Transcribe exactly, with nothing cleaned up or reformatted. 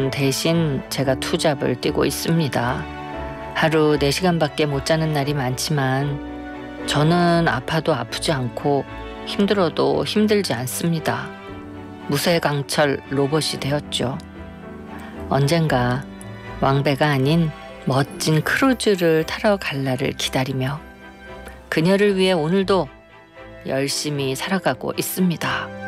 그분 대신 제가 투잡을 뛰고 있습니다. 하루 네 시간밖에 못 자는 날이 많지만 저는 아파도 아프지 않고 힘들어도 힘들지 않습니다. 무쇠강철 로봇이 되었죠. 언젠가 왕배가 아닌 멋진 크루즈를 타러 갈 날을 기다리며 그녀를 위해 오늘도 열심히 살아가고 있습니다.